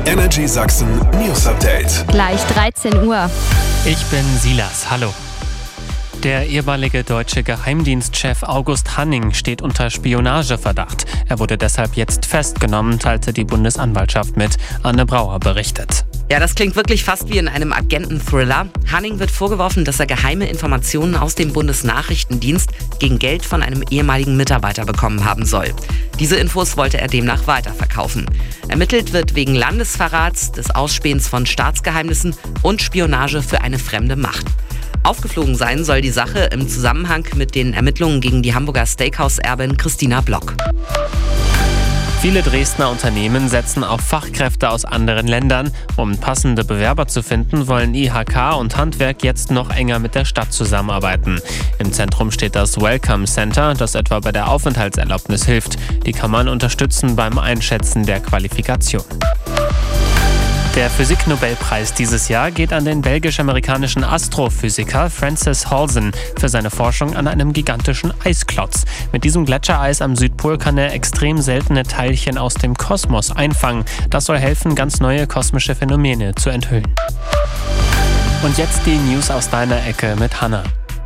Energy Sachsen News Update. Gleich 13 Uhr. Ich bin Silas, hallo. Der ehemalige deutsche Geheimdienstchef August Hanning steht unter Spionageverdacht. Er wurde deshalb jetzt festgenommen, teilte die Bundesanwaltschaft mit. Anne Brauer berichtet. Ja, das klingt wirklich fast wie in einem Agenten-Thriller. Hanning wird vorgeworfen, dass er geheime Informationen aus dem Bundesnachrichtendienst gegen Geld von einem ehemaligen Mitarbeiter bekommen haben soll. Diese Infos wollte er demnach weiterverkaufen. Ermittelt wird wegen Landesverrats, des Ausspähens von Staatsgeheimnissen und Spionage für eine fremde Macht. Aufgeflogen sein soll die Sache im Zusammenhang mit den Ermittlungen gegen die Hamburger Steakhouse-Erbin Christina Block. Viele Dresdner Unternehmen setzen auf Fachkräfte aus anderen Ländern. Um passende Bewerber zu finden, wollen IHK und Handwerk jetzt noch enger mit der Stadt zusammenarbeiten. Im Zentrum steht das Welcome Center, das etwa bei der Aufenthaltserlaubnis hilft. Die kann man unterstützen beim Einschätzen der Qualifikation. Der Physiknobelpreis dieses Jahr geht an den belgisch-amerikanischen Astrophysiker Francis Halsen für seine Forschung an einem gigantischen Eisklotz. Mit diesem Gletschereis am Südpol kann er extrem seltene Teilchen aus dem Kosmos einfangen. Das soll helfen, ganz neue kosmische Phänomene zu enthüllen. Und jetzt die News aus deiner Ecke mit Hanna.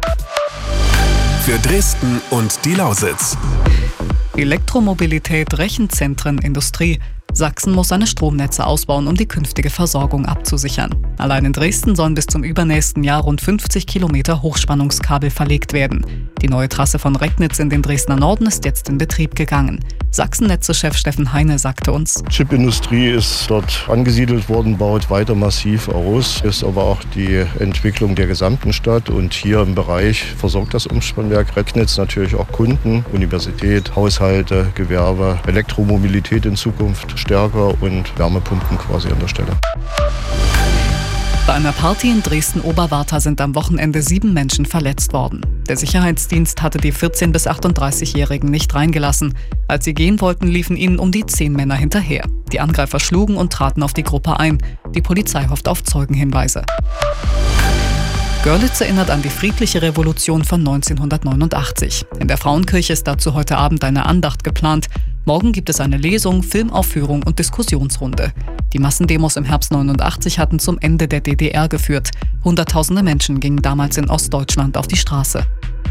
Für Dresden und die Lausitz. Elektromobilität, Rechenzentren, Industrie. Sachsen muss seine Stromnetze ausbauen, um die künftige Versorgung abzusichern. Allein in Dresden sollen bis zum übernächsten Jahr rund 50 Kilometer Hochspannungskabel verlegt werden. Die neue Trasse von Recknitz in den Dresdner Norden ist jetzt in Betrieb gegangen. Sachsen-Netze-Chef Steffen Heine sagte uns: Chipindustrie ist dort angesiedelt worden, baut weiter massiv aus, ist aber auch die Entwicklung der gesamten Stadt. Und hier im Bereich versorgt das Umspannwerk Recknitz natürlich auch Kunden, Universität, Haushalte, Gewerbe, Elektromobilität in Zukunft stärker und Wärmepumpen quasi an der Stelle. Bei einer Party in Dresden-Oberwarta sind am Wochenende 7 Menschen verletzt worden. Der Sicherheitsdienst hatte die 14- bis 38-Jährigen nicht reingelassen. Als sie gehen wollten, liefen ihnen um die 10 Männer hinterher. Die Angreifer schlugen und traten auf die Gruppe ein. Die Polizei hofft auf Zeugenhinweise. Görlitz erinnert an die friedliche Revolution von 1989. In der Frauenkirche ist dazu heute Abend eine Andacht geplant. Morgen gibt es eine Lesung, Filmaufführung und Diskussionsrunde. Die Massendemos im Herbst 89 hatten zum Ende der DDR geführt. Hunderttausende Menschen gingen damals in Ostdeutschland auf die Straße.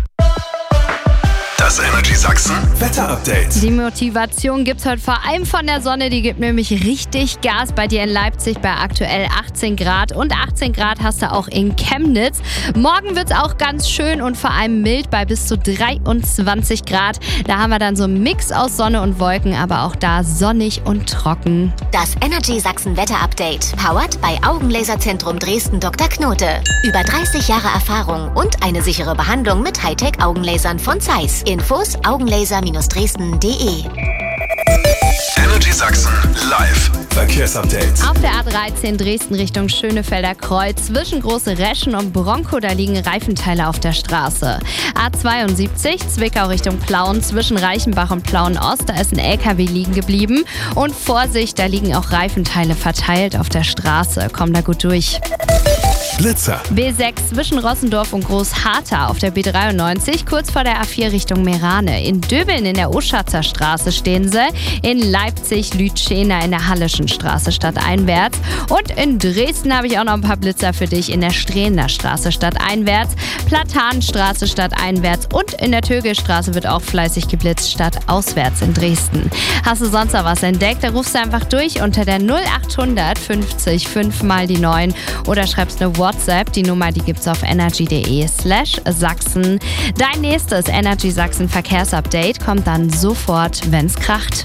Das Energy Sachsen Wetter-Update. Die Motivation gibt's heute vor allem von der Sonne, die gibt nämlich richtig Gas bei dir in Leipzig bei aktuell 18 Grad. Und 18 Grad hast du auch in Chemnitz. Morgen wird's auch ganz schön und vor allem mild bei bis zu 23 Grad. Da haben wir dann so einen Mix aus Sonne und Wolken, aber auch da sonnig und trocken. Das Energy Sachsen Wetter-Update. Powered bei Augenlaserzentrum Dresden Dr. Knote. Über 30 Jahre Erfahrung und eine sichere Behandlung mit Hightech-Augenlasern von Zeiss. Infos augenlaser-dresden.de. Energy Sachsen live Verkehrsupdate. Auf der A13 Dresden Richtung Schönefelder Kreuz zwischen Große Reschen und Bronco, da liegen Reifenteile auf der Straße. A72 Zwickau Richtung Plauen zwischen Reichenbach und Plauen-Ost, da ist ein LKW liegen geblieben. Und Vorsicht, da liegen auch Reifenteile verteilt auf der Straße. Komm da gut durch. Blitzer. B6 zwischen Rossendorf und Großharthau auf der B93, kurz vor der A4 Richtung Merane. In Döbeln in der Oschatzer Straße stehen sie. In Leipzig Lütschena in der Hallischen Straße stadteinwärts. Und in Dresden habe ich auch noch ein paar Blitzer für dich in der Strehender Straße stadteinwärts, Platanenstraße stadteinwärts und in der Tögelstraße wird auch fleißig geblitzt stadtauswärts in Dresden. Hast du sonst noch was entdeckt? Da rufst du einfach durch unter der 0800 50 5 mal die 9 oder schreibst eine WhatsApp. Die Nummer, die gibt's auf energy.de/Sachsen. Dein nächstes Energy Sachsen Verkehrsupdate kommt dann sofort, wenn's kracht.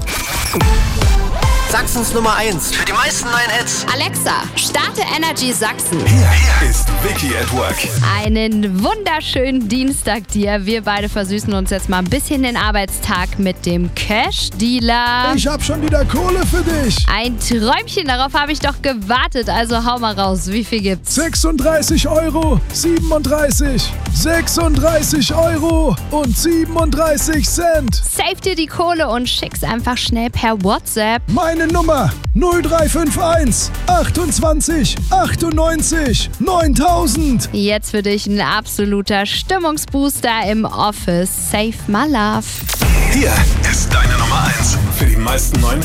Sachsens Nummer 1 für die meisten neuen Hits. Alexa, starte Energy Sachsen. Hier ist Vicky at Work. Einen wunderschönen Dienstag dir. Wir beide versüßen uns jetzt mal ein bisschen den Arbeitstag mit dem Cash-Dealer. Ich hab schon wieder Kohle für dich. Ein Träumchen, darauf habe ich doch gewartet. Also hau mal raus, wie viel gibt's? 36 Euro, 37, 36 Euro und 37 Cent. Save dir die Kohle und schick's einfach schnell per WhatsApp. Meine Nummer 0351 28 98 9000. Jetzt für dich ein absoluter Stimmungsbooster im Office. Save my love. Hier ist deine Nummer 1 für die meisten neuen